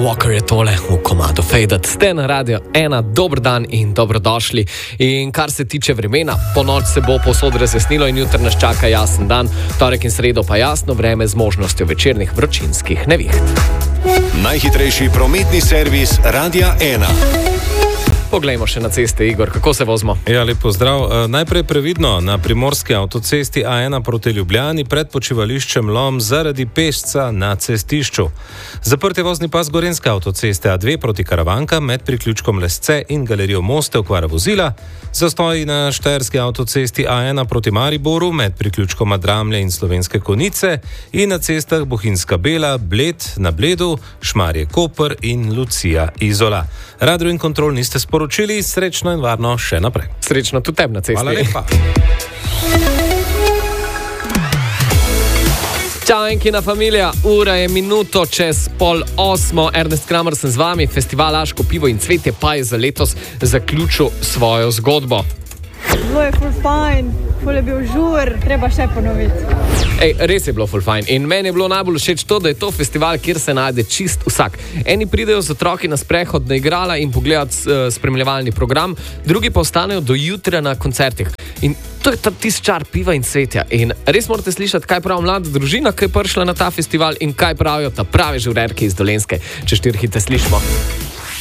Walker je tole v komadu Faded. Ste na Radio 1, dober dan in dobrodošli. In kar se tiče vremena, po noč se bo povsod razjasnilo in jutri nas čaka jasen dan, torek in sredo pa jasno vreme z možnostjo večernih vročinskih neviht. Najhitrejši prometni servis Radia 1. Poglejmo še na ceste, Igor, kako se vozimo? Ja, lepo zdrav. Najprej previdno na primorski avtocesti A1 proti Ljubljani pred počivališčem Lom zaradi pešca na cestišču. Zaprt je vozni pas gorenske avtoceste A2 proti Karavanka med priključkom Lesce in galerijo Moste okvara vozila. Zastoji na štajerski avtocesti A1 proti Mariboru med priključkom Dramlje in Slovenske Konjice in na cestah Bohinjska Bela, Bled na Bledu, Šmarje Koper in Lucija Izola. Radio in kontrol niste sporočili, srečno in varno še naprej. Srečno tudi tebi na cesti. Hvala lepa. Čau, enkina familija, ura je minuto čez 7:30. Ernest Kramer sem z vami, festival Aško pivo in cvetje pa je za letos zaključil svojo zgodbo. Bilo je ful fajn, ful je bil žur, treba še ponoviti. Res je bilo ful fajn in meni je bilo najbolj všeč to, da je to festival, kjer se najde čist vsak. Eni pridejo z otroki na sprehod na igrala in pogledat spremljevalni program, drugi pa ostanejo do jutra na koncertih. In to je tisti čar piva in cvetja. In res morate slišati, kaj pravi mlada družina, ki je prišla na ta festival in kaj pravijo ta pravi žurerki iz Dolenjske. Če štirhite slišimo.